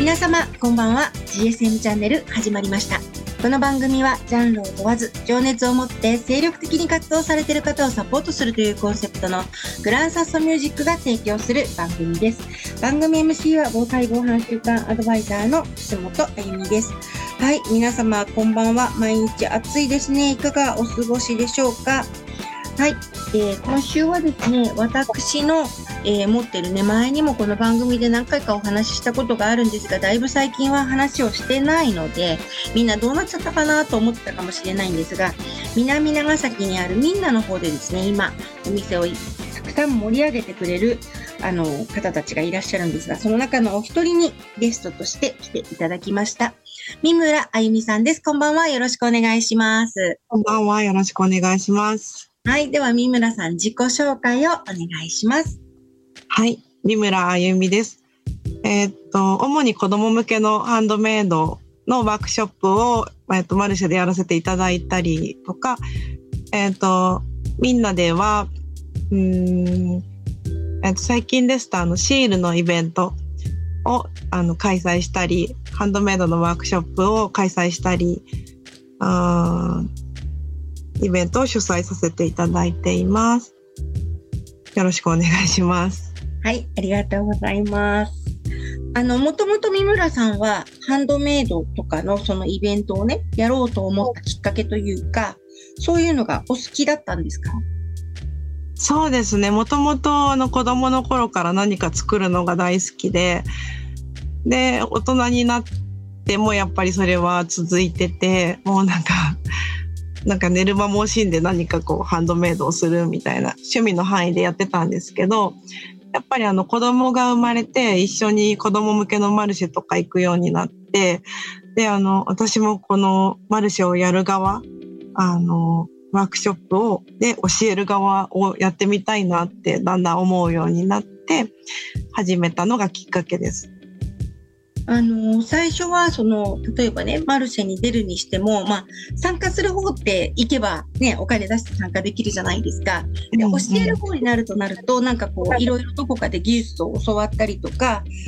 皆様こんばんは。 GSM チャンネル始まりました。この番組はジャンルを問わず情熱を持って精力的に活動されている方をサポートするというコンセプトのグランサッソミュージックが提供する番組です。番組 MC は防災防犯週間アドバイザーの岸本あゆみです。はい、皆様こんばんは。毎日暑いですね。いかがお過ごしでしょうか。はい、今週はですね、私の、持ってるね、前にもこの番組で何回かお話ししたことがあるんですが、だいぶ最近は話をしてないので、みんなどうなっちゃったかなと思ってたかもしれないんですが、南長崎にあるみんなの方でですね、今お店をたくさん盛り上げてくれる方たちがいらっしゃるんですが、その中のお一人にゲストとして来ていただきました。三村あゆみさんです。こんばんは。よろしくお願いします。 こんばんは。よろしくお願いします。 はい。では、三村さん、自己紹介をお願いします。 はい。三村あゆみです。主に子供向けのハンドメイドのワークショップを、マルシェでやらせていただいたりとか、みんなでは、最近ですと、シールのイベントを、開催したり、ハンドメイドのワークショップを開催したり、イベントを主催させていただいています。よろしくお願いします。 はい、ありがとうございます。もともと三村さんはハンドメイドとかのそのイベントをね、やろうと思ったきっかけというか、そういうのがお好きだったんですか？ そうですね。もともと子供の頃から何か作るのが大好きで、大人になってもやっぱりそれは続いてて、もうなんか寝る間も惜しんで何かハンドメイドをするみたいな趣味の範囲でやってたんですけど、やっぱり子供が生まれて一緒に子供向けのマルシェとか行くようになって、で、私もこのマルシェをやる側、ワークショップで教える側をやってみたいなってだんだん思うようになって始めたのがきっかけです。 最初は例えばね、マルシェに出るにしても、参加する方って行けばね、お金出して参加できるじゃないですか。で、教える方になると、なんかいろいろどこかで技術を教わったりとか、